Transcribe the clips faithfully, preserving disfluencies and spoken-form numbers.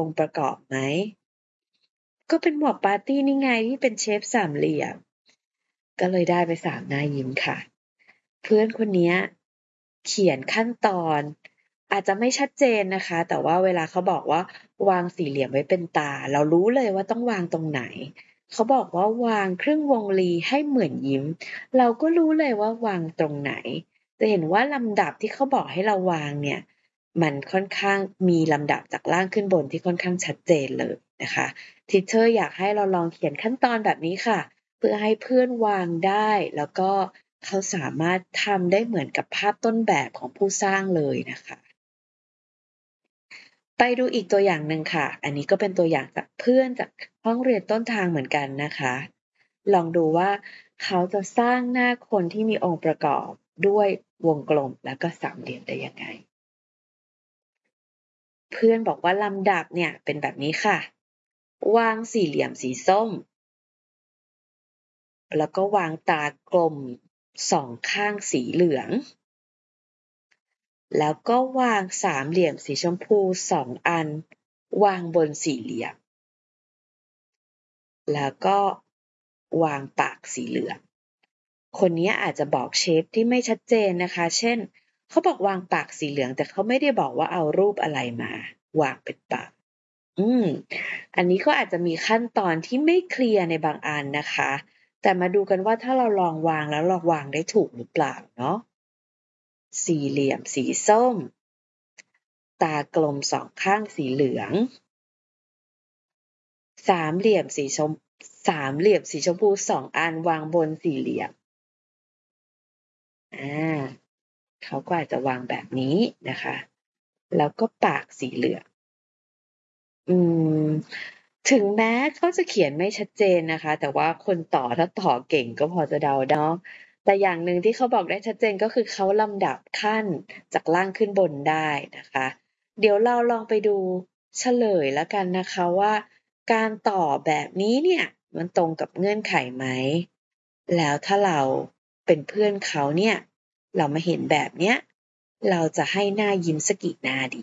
ค์ประกอบไหมก็เป็นหมวกปาร์ตี้นี่ไงที่เป็นเชฟสามเหลี่ยมก็เลยได้ไปสามหน้ายิ้มค่ะเพื่อนคนนี้เขียนขั้นตอนอาจจะไม่ชัดเจนนะคะแต่ว่าเวลาเขาบอกว่าวางสี่เหลี่ยมไว้เป็นตาเรารู้เลยว่าต้องวางตรงไหนเขาบอกว่าวางครึ่งวงรีให้เหมือนยิ้มเราก็รู้เลยว่าวางตรงไหนจะเห็นว่าลำดับที่เขาบอกให้เราวางเนี่ยมันค่อนข้างมีลำดับจากล่างขึ้นบนที่ค่อนข้างชัดเจนเลยนะคะทีเชอร์อยากให้เราลองเขียนขั้นตอนแบบนี้ค่ะเพื่อให้เพื่อนวางได้แล้วก็เขาสามารถทำได้เหมือนกับภาพต้นแบบของผู้สร้างเลยนะคะไปดูอีกตัวอย่างหนึ่งค่ะอันนี้ก็เป็นตัวอย่างจากเพื่อนจากห้องเรียนต้นทางเหมือนกันนะคะลองดูว่าเขาจะสร้างหน้าคนที่มีองค์ประกอบด้วยวงกลมแล้วก็สามเหลี่ยมได้ยังไงเพื่อนบอกว่าลำดับเนี่ยเป็นแบบนี้ค่ะวางสี่เหลี่ยมสีส้มแล้วก็วางตากลมสองข้างสีเหลืองแล้วก็วางสามเหลี่ยมสีชมพูสองอันวางบนสี่เหลี่ยมแล้วก็วางปากสีเหลืองคนนี้อาจจะบอกเชฟที่ไม่ชัดเจนนะคะเช่นเขาบอกวางปากสีเหลืองแต่เขาไม่ได้บอกว่าเอารูปอะไรมาวางเป็นปากอืมอันนี้ก็อาจจะมีขั้นตอนที่ไม่เคลียร์ในบางอันนะคะแต่มาดูกันว่าถ้าเราลองวางแล้วเราวางได้ถูกหรือเปล่าเนาะสี่เหลี่ยมสีส้มตากลมสองข้างสีเหลืองสามเหลี่ยมสีชมสามเหลี่ยมสีชมพูสองอันวางบนสี่เหลี่ยมอาเขาก็อาจจะวางแบบนี้นะคะแล้วก็ปากสีเหลืองอืมถึงแม้เขาจะเขียนไม่ชัดเจนนะคะแต่ว่าคนต่อถ้าต่อเก่งก็พอจะเดาเนาะแต่อย่างหนึ่งที่เขาบอกได้ชัดเจนก็คือเขาลำดับขั้นจากล่างขึ้นบนได้นะคะเดี๋ยวเราลองไปดูเฉลยแล้วกันนะคะว่าการต่อแบบนี้เนี่ยมันตรงกับเงื่อนไขไหมแล้วถ้าเราเป็นเพื่อนเขาเนี่ยเรามาเห็นแบบเนี้ยเราจะให้หน้ายิ้มสักกี่หน้าดี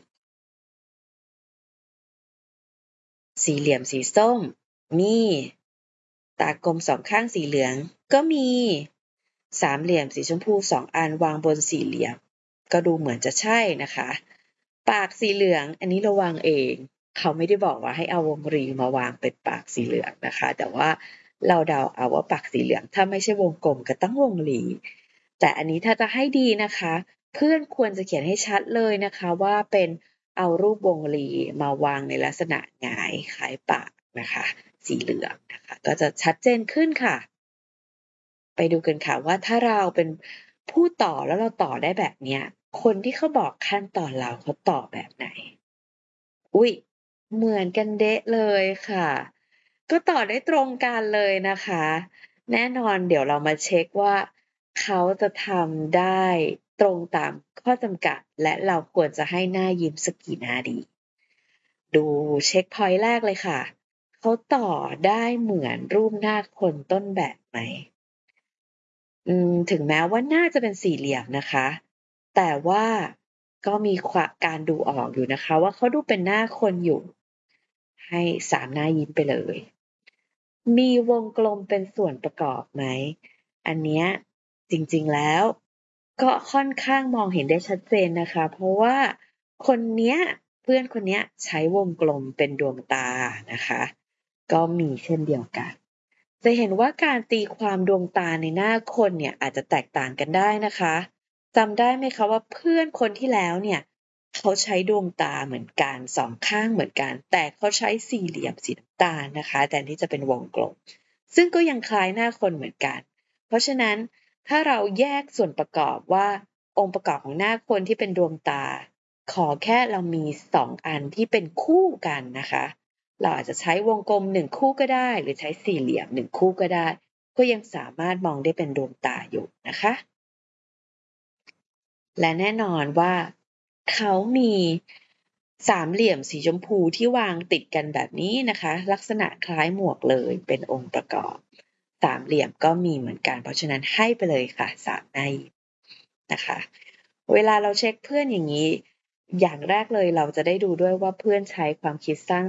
สี่เหลี่ยมสีส้มมีตากลมสองข้างสีเหลืองก็มีสามเหลี่ยมสีชมพูสองอันวางบนสี่เหลี่ยมก็ดูเหมือนจะใช่นะคะปากสีเหลืองอันนี้เราวางเองเขาไม่ได้บอกว่าให้เอาวงรีมาวางเป็นปากสีเหลืองนะคะแต่ว่าเราเดาเอาว่าปากสีเหลืองถ้าไม่ใช่วงกลมก็ต้องวงรีแต่อันนี้ถ้าจะให้ดีนะคะเพื่อนควรจะเขียนให้ชัดเลยนะคะว่าเป็นเอารูปวงรีมาวางในลักษณะหงายคล้ายปากนะคะสีเหลืองนะคะก็จะชัดเจนขึ้นค่ะไปดูกันค่ะว่าถ้าเราเป็นผู้ต่อแล้วเราต่อได้แบบเนี้ยคนที่เขาบอกขั้นตอนเราเขาต่อแบบไหนอุ๊ยเหมือนกันเด๊ะเลยค่ะก็ต่อได้ตรงกันเลยนะคะแน่นอนเดี๋ยวเรามาเช็กว่าเขาจะทำได้ตรงตามข้อจำกัดและเราควรจะให้หน้ายิ้มสักกี่หน้าดี ดูเช็กพอยต์แรกเลยค่ะ เขาต่อได้เหมือนรูปหน้าคนต้นแบบไหมอืมถึงแม้ว่าหน้าจะเป็นสี่เหลี่ยมนะคะ แต่ว่าก็มีควาการดูออกอยู่นะคะว่าเขาดูเป็นหน้าคนอยู่ ให้สามหน้ายิ้มไปเลย มีวงกลมเป็นส่วนประกอบไหม อันเนี้ยจริงๆแล้วก็ค่อนข้างมองเห็นได้ชัดเจนนะคะ เพราะว่าคนเนี้ยเพื่อนคนเนี้ยใช้วงกลมเป็นดวงตานะคะ ก็มีเช่นเดียวกัน จะเห็นว่าการตีความดวงตาในหน้าคนเนี่ยอาจจะแตกต่างกันได้นะคะจำได้ไหมคะว่าเพื่อนคนที่แล้วเนี่ยเขาใช้ดวงตาเหมือนกันสองข้างเหมือนกันแต่เขาใช้สี่เหลี่ยมสีน้ำตาลนะคะแทนที่จะเป็นวงกลมซึ่งก็ยังคล้ายหน้าคนเหมือนกันเพราะฉะนั้นถ้าเราแยกส่วนประกอบว่าองค์ประกอบของหน้าคนที่เป็นดวงตาขอแค่เรามีสองอันที่เป็นคู่กันนะคะเราอาจจะใช้วงกลมหนึ่งคู่ก็ได้หรือใช้สี่เหลี่ยมหนึ่งคู่ก็ได้ก็ยังสามารถมองได้เป็นดวงตาอยู่นะคะและแน่นอนว่าเขามีสามเหลี่ยมสีชมพูที่วางติดกันแบบนี้นะคะลักษณะคล้ายหมวกเลยเป็นองค์ประกอบสามเหลี่ยมก็มีเหมือนกันเพราะฉะนั้นให้ไปเลยค่ะสามหน้ายิ้มนะคะเวลาเราเช็คเพื่อนอย่างนี้อย่างแรกเลยเราจะได้ดูด้วยว่าเพื่อนใช้ความคิดสร้าง